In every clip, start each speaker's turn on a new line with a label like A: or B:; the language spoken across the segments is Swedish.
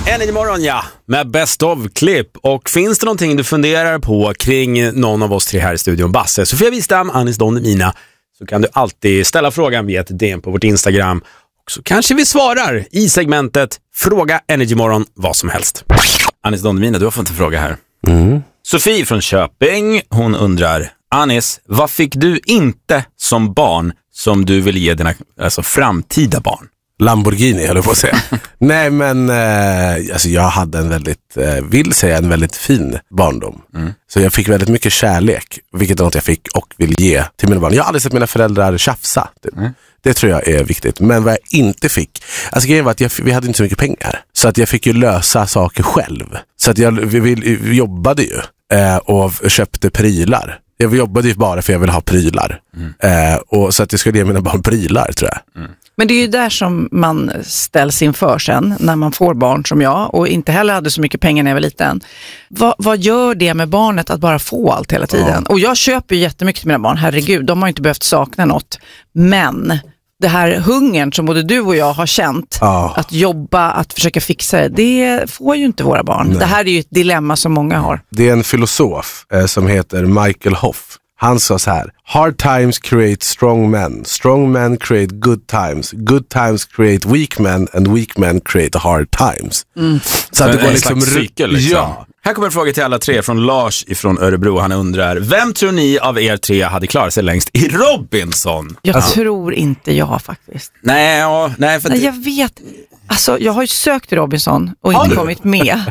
A: Energy Morgon, ja, med Best of-klipp. Och finns det någonting du funderar på kring någon av oss tre här i studion, Basse, Sofia Wistam, Anis Don Demina, så kan du alltid ställa frågan via ett DM på vårt Instagram. Och så kanske vi svarar i segmentet Fråga Energy Morgon vad som helst. Anis Don Demina, du har fått en fråga här. Sofie från Köping, hon undrar: Anis, vad fick du inte som barn som du vill ge dina framtida barn?
B: Lamborghini, höll jag på att säga. Nej, men jag hade en väldigt fin barndom. Så jag fick väldigt mycket kärlek, vilket är något jag fick och vill ge till mina barn. Jag har aldrig sett mina föräldrar tjafsa. Det tror jag är viktigt. Men vad jag inte fick, grejen var att vi hade inte så mycket pengar. Så att jag fick ju lösa saker själv. Så att vi jobbade ju och köpte prylar. Jag jobbade ju bara för jag vill ha prylar. Och så att jag skulle ge mina barn prylar, tror jag.
C: Men det är ju där som man ställs inför sen när man får barn som jag och inte heller hade så mycket pengar när jag var liten. Vad gör det med barnet att bara få allt hela tiden? Och jag köper ju jättemycket till mina barn, herregud, de har inte behövt sakna något. Men det här hungern som både du och jag har känt, att jobba, att försöka fixa det får ju inte våra barn. Nej. Det här är ju ett dilemma som många har.
B: Det är en filosof som heter Michael Hoff. Han sa så här: hard times create strong men create good times create weak men, and weak men create hard times. Så att det går liksom
A: cykel, liksom. Ja. Här kommer en fråga till alla tre från Lars ifrån Örebro. Han undrar: vem tror ni av er tre hade klarat sig längst i Robinson?
C: Jag tror inte jag faktiskt.
A: Nej,
C: jag vet. Jag har ju sökt till Robinson och inte kommit med.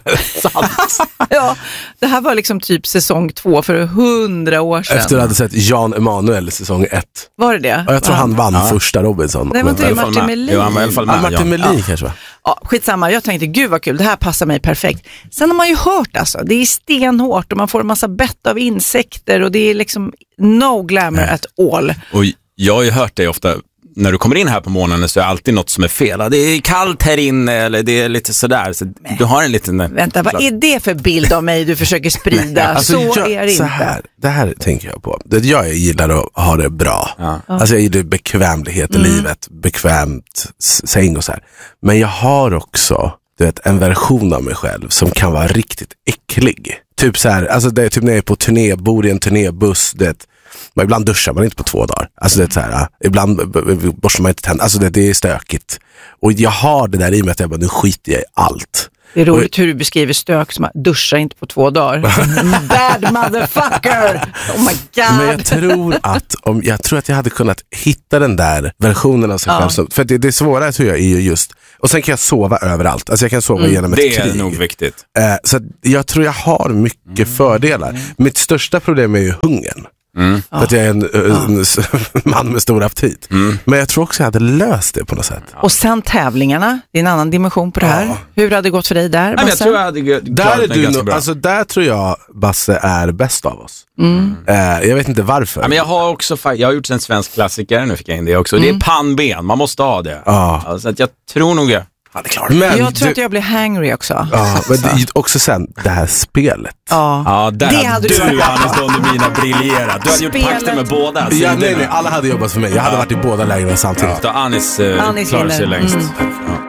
C: Ja, det här var liksom typ säsong 2 för 100 år sedan.
B: Efter att du hade sett Jan Emanuel säsong 1.
C: Var det det?
B: Och jag tror han vann första Robinson.
C: Nej, var inte det Martin Melin?
A: Jo, han var i alla fall med.
B: Martin Melin kanske va?
C: Ja, skitsamma. Jag tänkte, gud vad kul, det här passar mig perfekt. Sen har man ju hört det är stenhårt och man får en massa bett av insekter och det är liksom no glamour at all.
A: Och jag har ju hört dig ofta, när du kommer in här på morgonen så är alltid något som är fel. Det är kallt här inne eller det är lite sådär. Så du har en liten...
C: Vänta, vad är det för bild av mig du försöker sprida? Så är det inte.
B: Det här tänker jag på. Jag gillar att ha det bra. Ja. Jag gillar bekvämlighet i livet. Bekvämt säng och så här. Men jag har också en version av mig själv som kan vara riktigt äcklig. Typ så här, det är typ när jag är på turné, bor i en turnébuss, men ibland duschar man inte på 2 dagar. Det är så här, ibland borstar man inte tänder. Det är stökigt. Och jag har det där i mig att jag bara, nu skiter jag i allt.
C: Det är roligt hur du beskriver stök som att duscha inte på 2 dagar. Bad motherfucker! Oh my god!
B: Men jag tror att jag hade kunnat hitta den där versionen av sig själv. För det svåra tror jag är ju just... Och sen kan jag sova överallt. Jag kan sova genom ett krig.
A: Det är nog viktigt.
B: Så jag tror jag har mycket fördelar. Mitt största problem är ju hungern. För att jag är en man med stor aptit. Men jag tror också jag hade löst det på något sätt.
C: Och sen tävlingarna, det är en annan dimension på det här. Hur hade det gått för dig där, Basse?
A: Jag tror jag hade ganska bra.
B: Där tror jag Basse är bäst av oss. Jag vet inte varför.
A: Men jag har gjort en svensk klassiker, nu fick jag in det också. Det är pannben, man måste ha det. Så att jag tror nog
C: jag tror att jag blir hangry också.
B: Ja, men också sen det här spelet.
A: Där hade du Anis Don Demina briljerat. Du hade gjort pakter med båda.
B: Nej, alla hade jobbat för mig. Jag hade varit i båda lägren samtidigt.
A: Anis klarar sig längst.